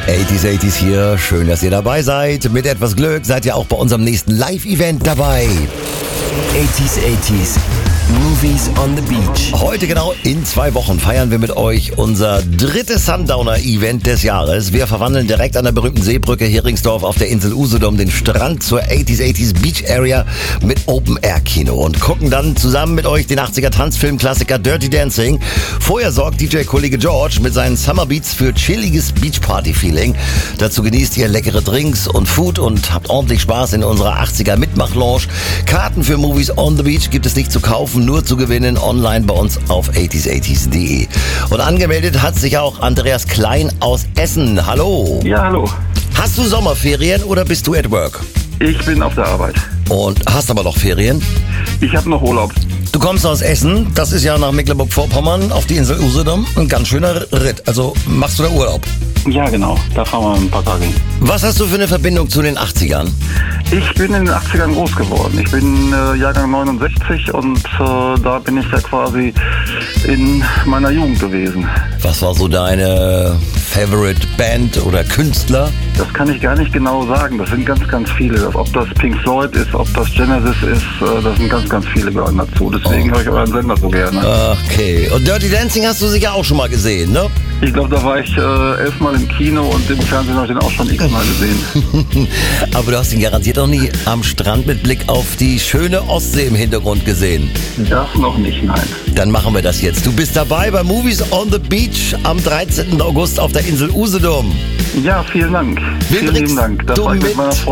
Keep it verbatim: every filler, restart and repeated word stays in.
achtziger achtziger hier, schön, dass ihr dabei seid. Mit etwas Glück seid ihr auch bei unserem nächsten Live-Event dabei. achtziger achtziger, Movies on the Beach. Heute genau in zwei Wochen feiern wir mit euch unser drittes Sundowner-Event des Jahres. Wir verwandeln direkt an der berühmten Seebrücke Heringsdorf auf der Insel Usedom den Strand zur achtziger achtziger Beach Area mit Open-Air-Kino und gucken dann zusammen mit euch den achtziger-Tanzfilm-Klassiker Dirty Dancing. Vorher sorgt D J-Kollege George mit seinen Summer Beats für chilliges Beachparty-Feeling. Dazu genießt ihr leckere Drinks und Food und habt ordentlich Spaß in unserer achtziger-Mitmach-Lounge. Karten für Movies on the Beach gibt es nicht zu kaufen, nur zu gewinnen online bei uns auf achtziger achtziger punkt de. Und angemeldet hat sich auch Andreas Klein aus Essen. Hallo. Ja, hallo. Hast du Sommerferien oder bist du at work? Ich bin auf der Arbeit. Und hast aber noch Ferien? Ich habe noch Urlaub. Du kommst aus Essen, das ist ja nach Mecklenburg-Vorpommern auf die Insel Usedom. Ein ganz schöner Ritt. Also machst du da Urlaub? Ja, genau. Da fahren wir ein paar Tage hin. Was hast du für eine Verbindung zu den achtzigern? Ich bin in den achtzigern groß geworden. Ich bin äh, Jahrgang neunundsechzig und äh, da bin ich ja quasi in meiner Jugend gewesen. Was war so deine Favorite Band oder Künstler? Das kann ich gar nicht genau sagen. Das sind ganz, ganz viele. Ob das Pink Floyd ist, ob das Genesis ist, äh, das sind ganz, ganz viele gehören dazu. Deswegen oh. höre ich euren Sender so gerne. Okay. Und Dirty Dancing hast du sicher auch schon mal gesehen, ne? Ich glaube, da war ich äh, elfmal im Kino und im Fernsehen habe ich den auch schon x-mal gesehen. Aber du hast ihn garantiert noch nie am Strand mit Blick auf die schöne Ostsee im Hintergrund gesehen. Das noch nicht, nein. Dann machen wir das jetzt. Du bist dabei bei Movies on the Beach am dreizehnten August auf der Insel Usedom. Ja, vielen Dank. Wen vielen lieben Dank. Das war ich mit meiner Freundin.